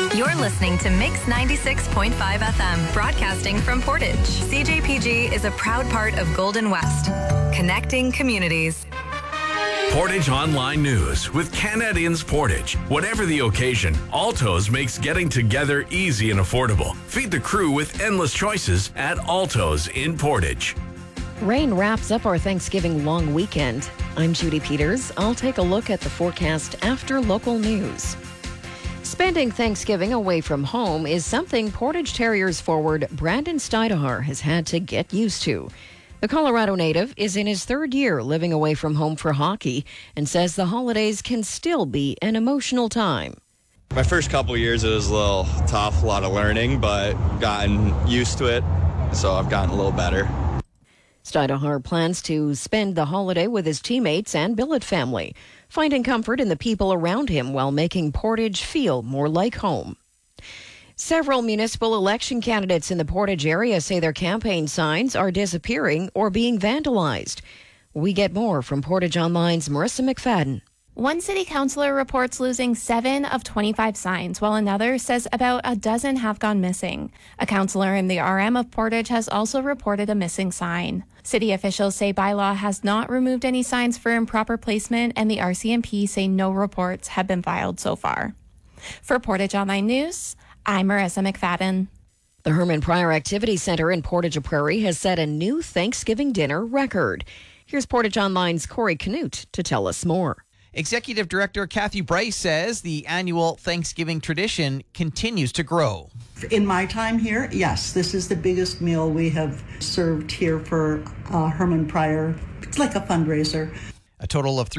You're listening to Mix 96.5 FM, broadcasting from Portage. CJPG is a proud part of Golden West, connecting communities. Portage Online News with Canadians Portage. Whatever the occasion, Alto's makes getting together easy and affordable. Feed the crew with endless choices at Alto's in Portage. Rain wraps up our Thanksgiving long weekend. I'm Judy Peters. I'll take a look at the forecast after local news. Spending Thanksgiving away from home is something Portage Terriers forward Brandon Steidehar has had to get used to. The Colorado native is in his third year living away from home for hockey and says the holidays can still be an emotional time. My first couple years it was a little tough, a lot of learning, but gotten used to it, so I've gotten a little better. Steidehar plans to spend the holiday with his teammates and billet family, finding comfort in the people around him while making Portage feel more like home. Several municipal election candidates in the Portage area say their campaign signs are disappearing or being vandalized. We get more from Portage Online's Marissa McFadden. One city councillor reports losing 7 of 25 signs, while another says about a dozen have gone missing. A councillor in the RM of Portage has also reported a missing sign. City officials say bylaw has not removed any signs for improper placement, and the RCMP say no reports have been filed so far. For Portage Online News, I'm Marissa McFadden. The Herman Pryor Activity Center in Portage Prairie has set a new Thanksgiving dinner record. Here's Portage Online's Corey Canute to tell us more. Executive Director Kathy Bryce says the annual Thanksgiving tradition continues to grow. In my time here, yes, this is the biggest meal we have served here for Herman Pryor. It's like a fundraiser. A total of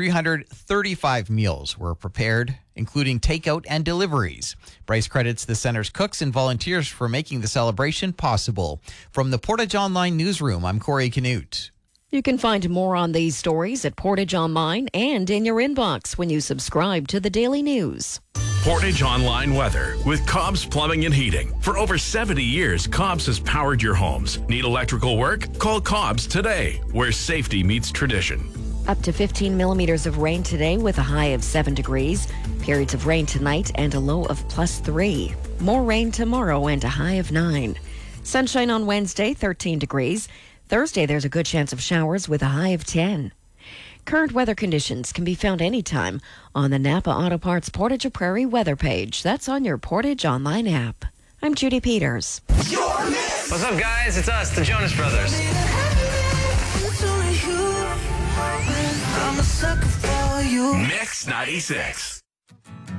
335 meals were prepared, including takeout and deliveries. Bryce credits the center's cooks and volunteers for making the celebration possible. From the Portage Online newsroom, I'm Corey Canute. You can find more on these stories at Portage Online and in your inbox when you subscribe to the Daily News. Portage Online weather with Cobb's Plumbing and Heating. For over 70 years, Cobb's has powered your homes. Need electrical work? Call Cobb's today, where safety meets tradition. Up to 15 millimeters of rain today with a high of 7 degrees. Periods of rain tonight and a low of +3. More rain tomorrow and a high of 9. Sunshine on Wednesday, 13 degrees. Thursday, there's a good chance of showers with a high of 10. Current weather conditions can be found anytime on the Napa Auto Parts Portage Prairie weather page. That's on your Portage Online app. I'm Judy Peters. What's up, guys? It's us, the Jonas Brothers. Mix 96.